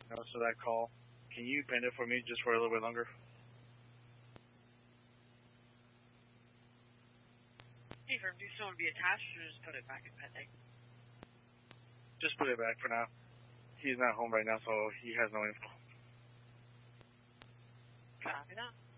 So that call, can you pin it for me just for a little bit longer? Hey, do you still want to be attached or just put it back in pending? Just put it back for now. He's not home right now, so he has no info. Copy that.